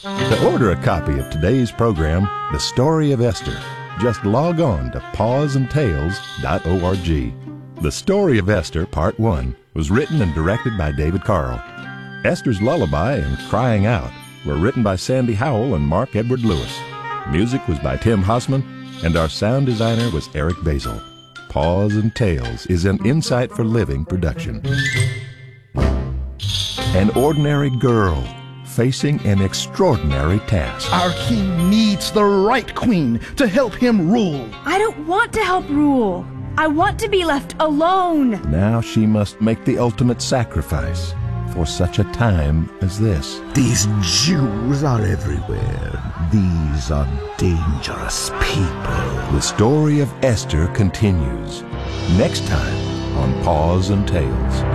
To order a copy of today's program, The Story of Esther, just log on to pawsandtails.org. The Story of Esther, Part 1, was written and directed by David Carl. Esther's Lullaby and Crying Out were written by Sandy Howell and Mark Edward Lewis. Music was by Tim Hussman, and our sound designer was Eric Basil. Paws and Tales is an Insight for Living production. An ordinary girl facing an extraordinary task. Our king needs the right queen to help him rule. I don't want to help rule. I want to be left alone. Now she must make the ultimate sacrifice for such a time as this. These Jews are everywhere. These are dangerous people. The story of Esther continues next time on Paws and Tales.